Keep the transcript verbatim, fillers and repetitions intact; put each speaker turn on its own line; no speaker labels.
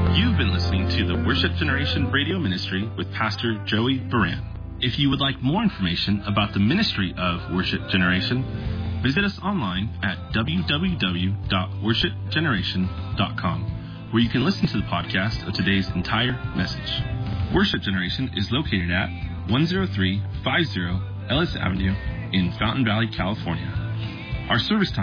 You've been listening to the Worship Generation Radio Ministry with Pastor Joey Baran. If you would like more information about the ministry of Worship Generation, visit us online at w w w dot worship generation dot com, where you can listen to the podcast of today's entire message. Worship Generation is located at one oh three fifty Ellis Avenue in Fountain Valley, California. Our service time